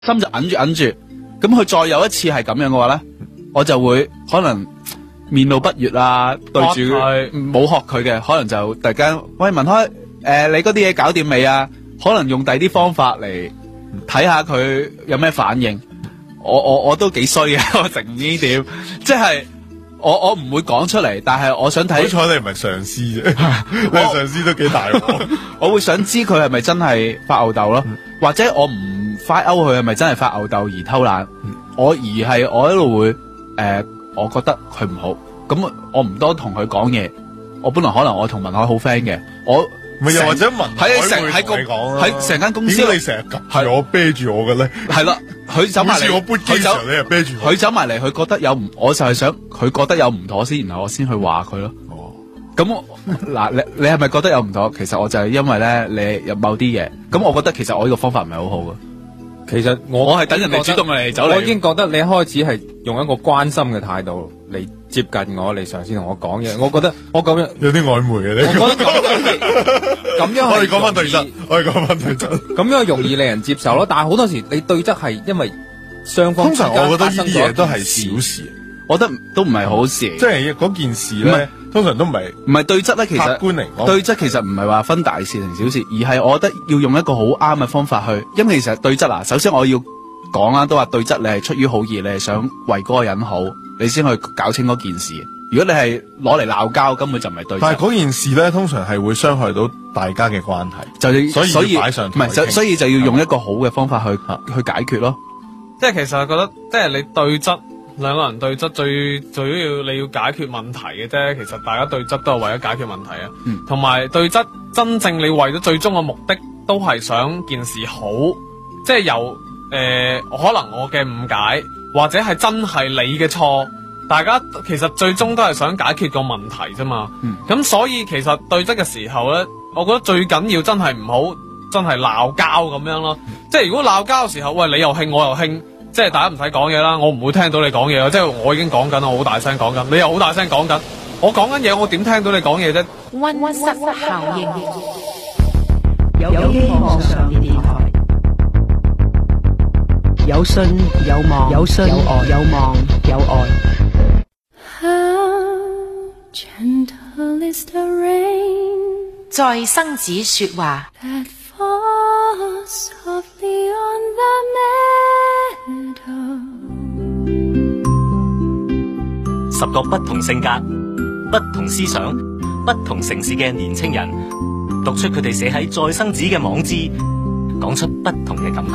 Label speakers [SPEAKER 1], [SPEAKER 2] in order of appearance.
[SPEAKER 1] 心就揞住，咁佢再有一次係咁樣嘅話咧，我就會可能面露不悅啊，對住冇學佢嘅，可能就突然間喂文開，你嗰啲嘢搞掂未啊？可能用第啲方法嚟睇下佢有咩反應。我都幾衰嘅，我成呢點，即係我唔會講出嚟，但係我想睇。
[SPEAKER 2] 好彩你唔係上司啫，你上司都幾大鑊。
[SPEAKER 1] 我會想知佢係咪真係發吽竇咯，或者我唔快勾佢係咪真係發吽竇而偷懶，我一路會我覺得佢唔好，咁我唔多同佢講嘢。我本來可能我同文海好 friend 嘅，我
[SPEAKER 2] 咪又或者文海會同你講啦，
[SPEAKER 1] 喺成間公司，
[SPEAKER 2] 點解你成日及住我啤住我嘅咧？
[SPEAKER 1] 係啦，佢走埋嚟，
[SPEAKER 2] 我搬機嘅時候你又啤住我，
[SPEAKER 1] 佢走埋嚟，佢覺得有唔，我就係想佢覺得有唔妥先，然後我先去話佢咯。咁嗱，你係咪覺得有唔妥？其實我就係因為咧，你有某啲嘢，咁我覺得其實我呢個方法唔係好好嘅。
[SPEAKER 3] 其實我
[SPEAKER 1] 係等人哋主動嚟走嚟，
[SPEAKER 3] 我已經覺得你開始係用一個關心嘅態度嚟接近我，嚟嘗試同我講嘢。我覺得我咁樣
[SPEAKER 2] 有啲曖昧嘅呢。
[SPEAKER 3] 我覺得咁樣
[SPEAKER 2] 我哋講翻對質，
[SPEAKER 3] 咁樣容易令人接受咯。但係好多時你對質係因為雙方，
[SPEAKER 2] 通常我覺得呢啲嘢都係小事，
[SPEAKER 1] 我覺得都唔係好事。
[SPEAKER 2] 即係嗰件事咧，通常都唔係
[SPEAKER 1] 對質咧。其實
[SPEAKER 2] 客觀嚟講，
[SPEAKER 1] 對質其實唔係話分大事同小事，而係我覺得要用一個好啱嘅方法去。因為其實對質啊，首先我要講啦，都話對質你係出於好意，你係想為嗰個人好，你先去搞清嗰件事。如果你係攞嚟鬧交，根本就唔係對質。
[SPEAKER 2] 但係嗰件事咧，通常係會傷害到大家嘅關係，所以擺上台傾，
[SPEAKER 1] 所以就要用一個好嘅方法去解決咯。
[SPEAKER 4] 即係其實我覺得，即係你對質，兩個人對質最主要你要解決問題嘅啫。其實大家對質都係為咗解決問題啊。同埋對質真正你為咗最終嘅目的，都係想件事好。即係由可能我嘅誤解，或者係真係你嘅錯。大家其實最終都係想解決個問題啫嘛，咁所以其實對質嘅時候咧，我覺得最緊要真係唔好真係鬧交咁樣咯。即係如果鬧交嘅時候，喂，你又興我又興，即係大家唔使講嘢啦，我唔會聽到你講嘢，即係我已經講緊，我好大聲講緊，你又好大聲講緊，我講緊嘢，我點聽到你講嘢啫？
[SPEAKER 5] 溫室效應，有希望上電台，有信有望，有信有愛，有望有愛。
[SPEAKER 6] 在生子說話
[SPEAKER 7] ，10個不同性格、不同思想、不同城市嘅年青人，讀出佢哋寫喺再生子嘅網誌，講出不同嘅感覺。